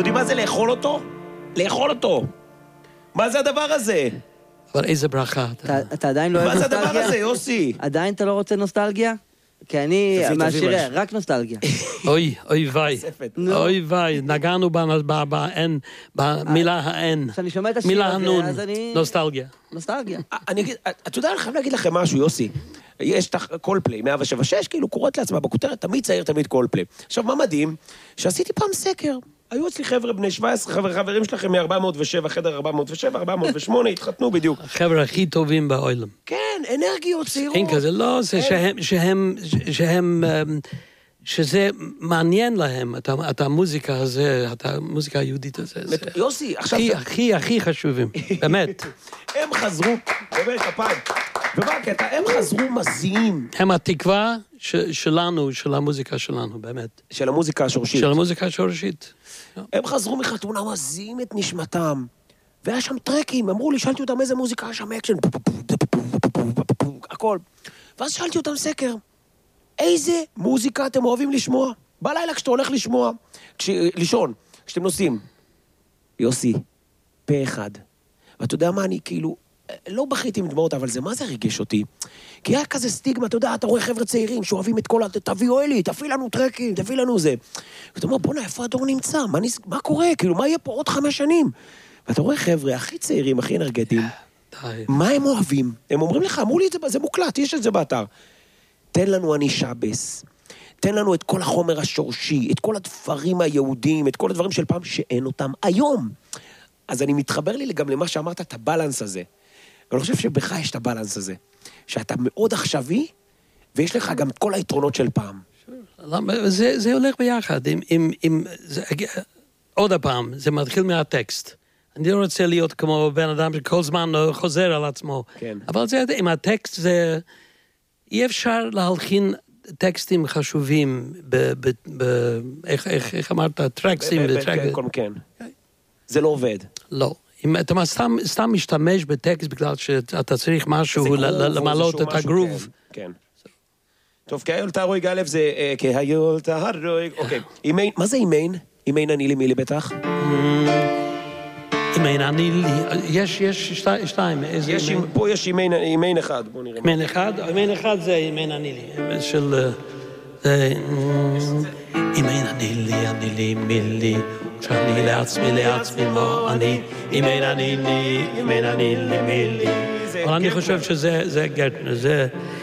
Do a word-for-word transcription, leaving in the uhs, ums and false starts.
יודעים מה זה לאכול אותו? לאכול אותו. מה זה הדבר הזה? אבל איזה ברכה. אתה עדיין לא אוהב נוסטלגיה? מה זה הדבר הזה, יוסי? עדיין אתה לא רוצה נוסטלגיה? כי אני מהשירה, רק נוסטלגיה. אוי, אוי ויי. אוי ויי, נגענו במילה האן. כשאני שומע את השיר מילה הזה, הנון, אז אני... נוסטלגיה. נוסטלגיה. אני אגיד, אתה יודע, אני חייב להגיד לכם משהו, יוסי. יש את קולפליי, מאה שבע שש, כאילו קוראת לעצמה בכותרת, תמיד צעיר, תמיד קולפליי. עכשיו, מה מדהים? שעשיתי פעם סקר. היו אצלי חבר'ה בני שבע עשרה, חבר, חברים שלכם מ-ארבע מאות ושבע, חדר ארבע מאות ושבע, ארבע מאות ושמונה, התחתנו בדיוק. החבר'ה הכי טובים בעולם. כן, אנרגיות צעירות. אין כזה, לא, זה שהם, שהם, שהם, שזה מעניין להם, את המוזיקה הזה, את המוזיקה היהודית הזה. יוסי, עכשיו... הכי, הכי, הכי חשובים, באמת. הם חזרו, באמת, הפעם. ומה הקטע? הם חזרו מזיעים. הם התקווה שלנו, של המוזיקה שלנו, באמת. של המוזיקה השורשית. של המוזיקה השורשית. הם חזרו מחתונה, מזיעים את נשמתם. והיה שם טרקים, אמרו לי, שאלתי אותם איזה מוזיקה, היה שם אקשן, הכל. ואז שאלתי אותם סקר, איזה מוזיקה אתם אוהבים לשמוע? בלילה כשאתה הולך לשמוע, לישון, כשאתם נוסעים. יוסי, פה אחד. ואתה יודע מה, אני כאילו, לא בכיתי עם דמעות, אבל זה מה זה ריגש אותי? כי היה כזה סטיגמה, אתה יודע, אתה רואה חבר'ה צעירים שאוהבים את כל, תביאו אלי, תביא לנו טרקים, תביא לנו זה. ואתה אומר, בוא נה, איפה הדור נמצא? מה, נס... מה קורה? כאילו, מה יהיה פה עוד חמש שנים? ואתה רואה חבר'ה הכי צעירים, הכי אנרגטיים. מה הם אוהבים? הם אומרים לך, אמרו לי את זה, זה מוקלט, יש את זה באתר. תן לנו אני שבס. תן לנו את כל החומר השורשי, את כל הדברים היהודיים, את כל הדברים של פעם שאין אותם היום. אז אני מתחבר לי גם למה שאמרת, את הבלנס הזה. ואני חושב שבך יש את הבלנס הזה. שאתה מאוד עכשווי, ויש לך גם את כל היתרונות של פעם. זה, זה הולך ביחד. עם, עם, עם, זה, עוד הפעם, זה מתחיל מהטקסט. אני לא רוצה להיות כמו בן אדם שכל זמן חוזר על עצמו. כן. אבל זה, עם הטקסט זה... אי אפשר להלחין טקסטים חשובים ב... ב, ב איך, איך, איך אמרת? טרקסים וטרקסים. כן, כן. זה לא עובד. לא. אם אתה סתם, סתם משתמש בטקסט בגלל שאתה צריך משהו למלות את הגרוב. כן. טוב, כהיול תהרויג א' זה כהיול תהרויג. אוקיי. מה זה אימיין? אימיין אני לי מילי בטח? אימיין אני לי. יש, יש שתיים. פה יש אימיין אחד. בוא נראה. אימיין אחד? אימיין אחד זה אימיין אני לי. של... אימיין אני לי, אני לי מילי. שאני לעצמי, לעצמי לא אני, אימיין אני לי, אימיין אני לי מילי. אבל אני חושב שזה גרטנר, זה